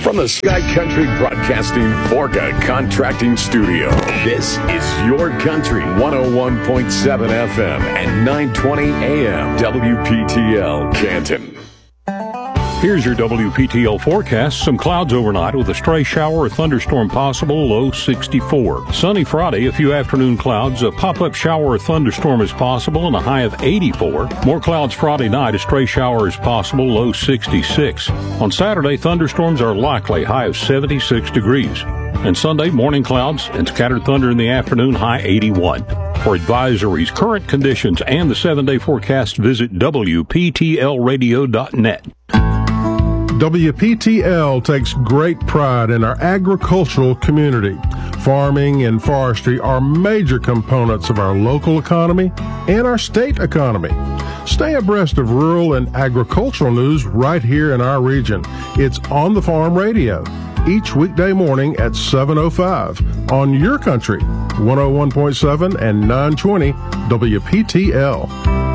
From the Sky Country Broadcasting Forca Contracting Studio, this is Your Country, 101.7 FM and 920 AM, WPTL Canton. Here's your WPTL forecast. Some clouds overnight with a stray shower or thunderstorm possible, low 64. Sunny Friday, a few afternoon clouds, a pop-up shower or thunderstorm is possible, and a high of 84. More clouds Friday night, a stray shower is possible, low 66. On Saturday, thunderstorms are likely, high of 76 degrees. And Sunday, morning clouds and scattered thunder in the afternoon, high 81. For advisories, current conditions, and the 7-day forecast, visit WPTLradio.net. WPTL takes great pride in our agricultural community. Farming and forestry are major components of our local economy and our state economy. Stay abreast of rural and agricultural news right here in our region. It's On the Farm Radio, each weekday morning at 7:05 on Your Country, 101.7 and 920 WPTL.